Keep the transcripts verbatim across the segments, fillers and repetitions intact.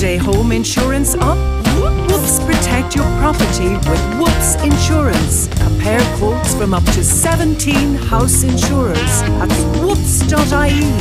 holiday home insurance up? Whoops Protect your property with Whoops Insurance. Compare quotes from up to seventeen house insurers at whoops dot I E.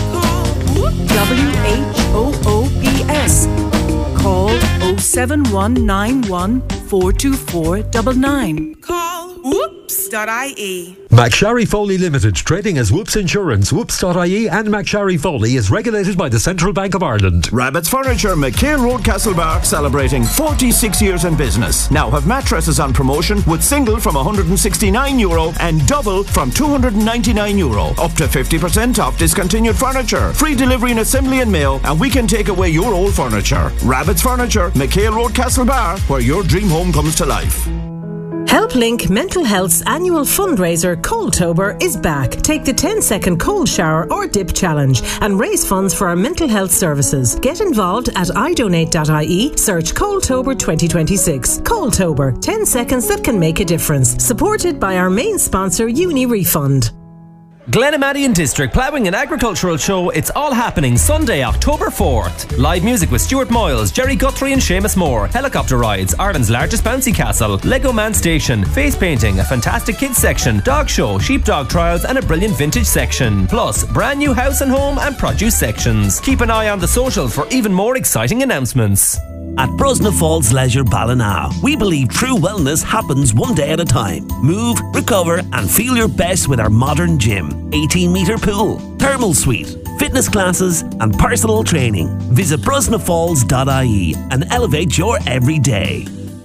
W H O O P S. Call oh seven one nine one four two four nine nine. Call whoops dot I E. McSharry Foley Limited, trading as Whoops Insurance, whoops dot I E and McSharry Foley is regulated by the Central Bank of Ireland. Rabbit's Furniture, McHale Road, Castlebar, celebrating forty-six years in business. Now have mattresses on promotion with single from one hundred sixty-nine euro and double from two hundred ninety-nine euro. Up to fifty percent off discontinued furniture. Free delivery and assembly and mail, and we can take away your old furniture. Rabbit's Furniture, McHale Road, Castlebar, where your dream home comes to life. HelpLink Mental Health's annual fundraiser Coldtober is back. Take the ten second cold shower or dip challenge and raise funds for our mental health services. Get involved at i donate dot I E. Search Coldtober twenty twenty-six. Coldtober, ten seconds that can make a difference. Supported by our main sponsor, Uni Refund. Glenamadian District Ploughing and Agricultural Show. It's all happening Sunday, October fourth. Live music with Stuart Moyles, Jerry Guthrie and Seamus Moore. Helicopter rides, Ireland's largest bouncy castle, Lego Man Station, face painting, a fantastic kids section, dog show, sheepdog trials and a brilliant vintage section. Plus, brand new house and home and produce sections. Keep an eye on the socials for even more exciting announcements. At Brosna Falls Leisure Ballina, we believe true wellness happens one day at a time. Move, recover and feel your best with our modern gym, eighteen metre pool, thermal suite, fitness classes and personal training. Visit brosna falls dot I E and elevate your everyday.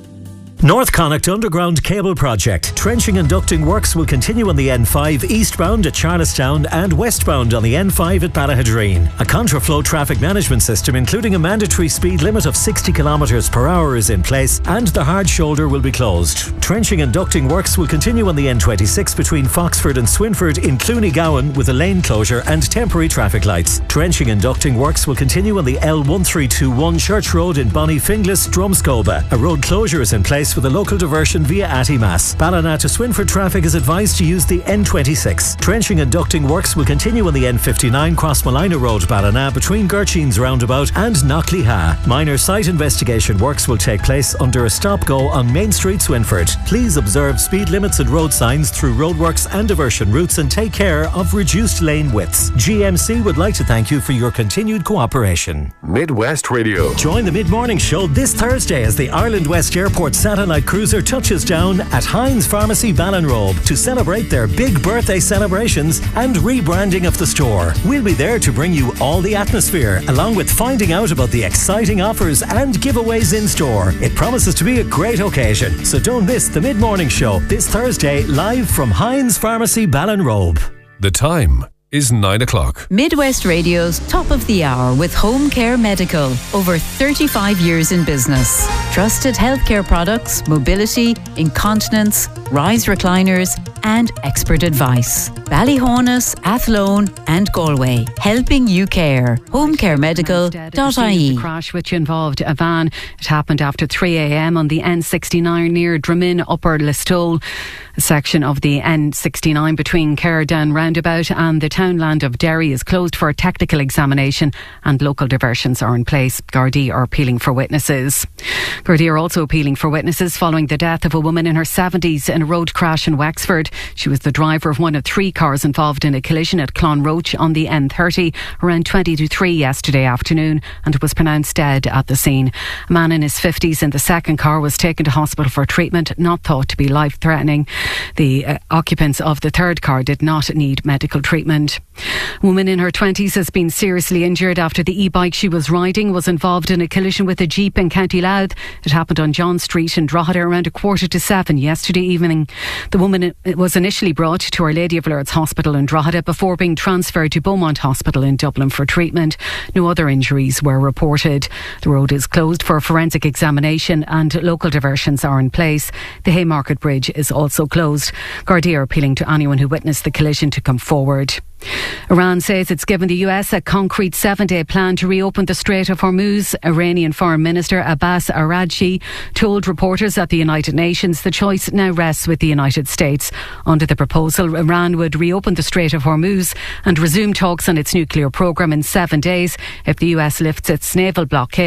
North Connacht Underground Cable Project. Trenching and ducting works will continue on the N five eastbound at Charlestown and westbound on the N five at Ballahadreen. A contraflow traffic management system including a mandatory speed limit of sixty kilometres per hour is in place and the hard shoulder will be closed. Trenching and ducting works will continue on the N twenty-six between Foxford and Swinford in Clooney-Gowan with a lane closure and temporary traffic lights. Trenching and ducting works will continue on the L one three two one Church Road in Bonnyfinglas, Drumscoba. A road closure is in place with a local diversion via Attymass. Ballina to Swinford traffic is advised to use the N twenty-six. Trenching and ducting works will continue on the N fifty-nine Crossmalina Road, Ballina, between Gertchines Roundabout and Knockley-Ha. Minor site investigation works will take place under a stop-go on Main Street, Swinford. Please observe speed limits and road signs through roadworks and diversion routes and take care of reduced lane widths. G M C would like to thank you for your continued cooperation. Midwest Radio. Join the mid-morning show this Thursday as the Ireland West Airport Satellite Cruiser touches down at Heinz Pharmacy Ballinrobe to celebrate their big birthday celebrations and rebranding of the store. We'll be there to bring you all the atmosphere, along with finding out about the exciting offers and giveaways in store. It promises to be a great occasion, so don't miss the mid-morning show this Thursday, live from Heinz Pharmacy Ballinrobe. The time is nine o'clock. Midwest Radio's Top of the Hour with Home Care Medical. Over thirty-five years in business. Trusted healthcare products, mobility, incontinence, rise recliners and expert advice. Ballyhonus, Athlone and Galway. Helping you care. home care medical dot I E. The crash which involved a van. It happened after three a m on the N sixty-nine near Drumin Upper Listowel. A section of the N sixty-nine between Caredown Roundabout and the townland of Derry is closed for a technical examination and local diversions are in place. Gardaí are appealing for witnesses. Gardaí are also appealing for witnesses following the death of a woman in her seventies in a road crash in Wexford. She was the driver of one of three cars involved in a collision at Clonroach on the N thirty around twenty to three yesterday afternoon and was pronounced dead at the scene. A man in his fifties in the second car was taken to hospital for treatment, not thought to be life-threatening. The uh, occupants of the third car did not need medical treatment. A woman in her twenties has been seriously injured after the e-bike she was riding was involved in a collision with a Jeep in County Louth. It happened on John Street in Drogheda around a quarter to seven yesterday evening. The woman was initially brought to Our Lady of Lourdes Hospital in Drogheda before being transferred to Beaumont Hospital in Dublin for treatment. No other injuries were reported. The road is closed for forensic examination and local diversions are in place. The Haymarket Bridge is also closed. Gardaí are appealing to anyone who witnessed the collision to come forward. Iran says it's given the U S a concrete seven-day plan to reopen the Strait of Hormuz. Iranian Foreign Minister Abbas Araghchi told reporters at the United Nations the choice now rests with the United States. Under the proposal, Iran would reopen the Strait of Hormuz and resume talks on its nuclear programme in seven days if the U S lifts its naval blockade.